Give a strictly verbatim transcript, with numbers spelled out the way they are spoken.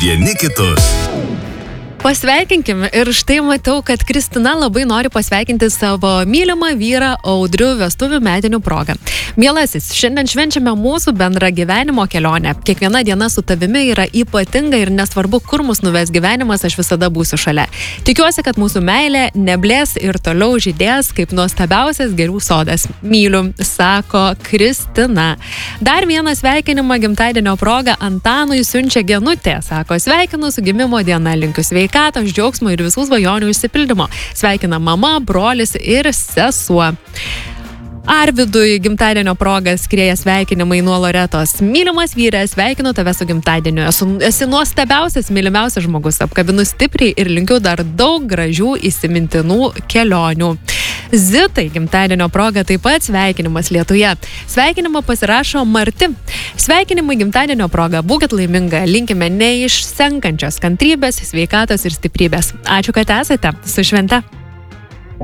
vieni kitus. Pasveikinkim. Ir štai matau, kad Kristina labai nori pasveikinti savo mylimą vyrą Audrių vestuvių metinių proga. Mielasis, šiandien švenčiame mūsų bendrą gyvenimo kelionę. Kiekviena diena su tavimi yra ypatinga ir nesvarbu, kur mus nuves gyvenimas, aš visada būsiu šalia. Tikiuosi, kad mūsų meilė neblės ir toliau žydės kaip nuostabiausias gėlių sodas. Myliu, sako Kristina. Dar vieną sveikinimą gimtadienio proga Antanui siunčia Genutė. Sako, sveikinu su gimimo diena, linkiu sveikatos, džiaugsmo ir visų svajonių išsipildymo. Sveikina mama, brolis ir sesuo. Arvidui gimtadienio proga skrieja sveikinimai nuo Loretos. Mylimas vyras, sveikinu tave su gimtadieniu. Esu, esi nuostabiausias, mylimiausias žmogus. Apkabinu stipriai ir linkiu dar daug gražių įsimintinų kelionių. Zitai gimtadienio proga taip pat sveikinimas Lietuje. Sveikinimą pasirašo Marti. Sveikinimai gimtadienio proga. Būkit laiminga. Linkime neišsenkančios kantrybės, sveikatos ir stiprybės. Ačiū, kad esate. Su švente.